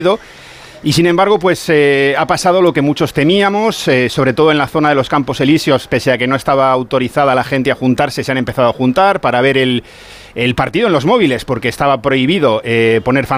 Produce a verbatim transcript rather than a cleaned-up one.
Y sin embargo, pues eh, ha pasado lo que muchos temíamos, eh, sobre todo en la zona de los Campos Elíseos, pese a que no estaba autorizada la gente a juntarse, se han empezado a juntar para ver el, el partido en los móviles, porque estaba prohibido eh, poner fanzines